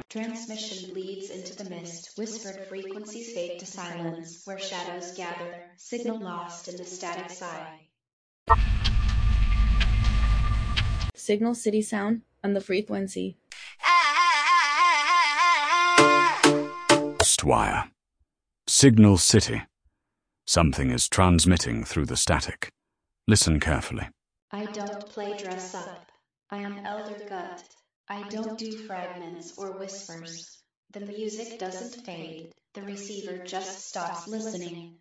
Transmission bleeds into the mist, whispered frequencies fade to silence, where shadows gather, signal lost in the static sigh. Signal City Sound on the frequency. Wire. Signal City. Something is transmitting through the static. Listen carefully. I don't play dress up. I am Elder Gut. I don't do fragments or whispers. The music doesn't fade. The receiver just stops listening.